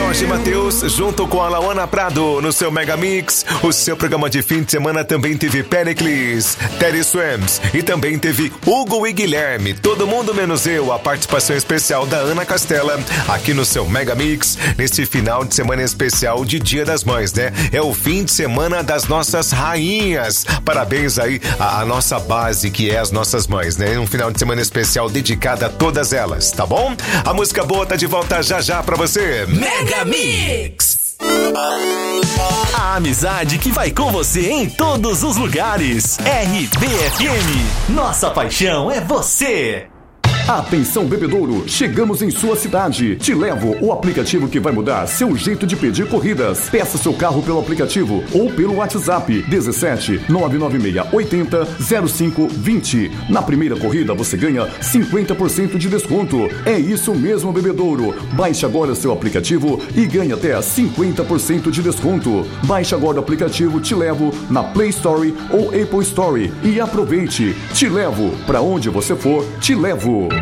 Jorge Mateus, junto com a Lauana Prado, no seu Mega Mix. O seu programa de fim de semana também teve Pericles, Terry Swims e também teve Hugo e Guilherme. Todo mundo menos eu, a participação especial da Ana Castela, aqui no seu Mega Mix, nesse final de semana especial de Dia das Mães, né? É o fim de semana das nossas rainhas. Parabéns aí à nossa base, que é as nossas mães, né? Um final de semana especial dedicado a todas elas, tá bom? A música boa tá de volta já já pra você. Mega Mix. A amizade que vai com você em todos os lugares. RBFM. Nossa paixão é você. Atenção, bebedouro, chegamos em sua cidade. Te Levo, o aplicativo que vai mudar seu jeito de pedir corridas. Peça seu carro pelo aplicativo ou pelo WhatsApp 17 996 80 05 20. Na primeira corrida você ganha 50% de desconto. É isso mesmo, bebedouro. Baixe agora seu aplicativo e ganhe até 50% de desconto. Baixe agora o aplicativo Te Levo na Play Store ou Apple Store e aproveite. Te Levo, pra onde você for, te levo.